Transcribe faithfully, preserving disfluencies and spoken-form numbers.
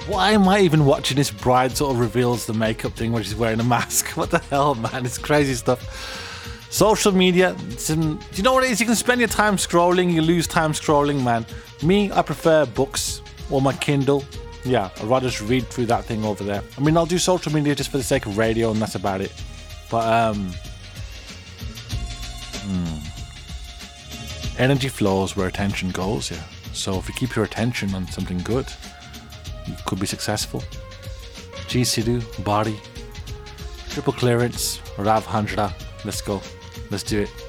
Why am I even watching this? Bride sort of reveals the makeup thing where she's wearing a mask. What the hell, man? It's crazy stuff. Social media. Some, do you know what it is? You can spend your time scrolling. You lose time scrolling, man. Me, I prefer books or my Kindle. Yeah, I'd rather just read through that thing over there. I mean, I'll do social media just for the sake of radio, and that's about it. But, um... Hmm. Energy flows where attention goes, yeah. So if you keep your attention on something good, you could be successful. G Sidhu, Body, Triple Clearance, Rav Handra. Let's go. Let's do it.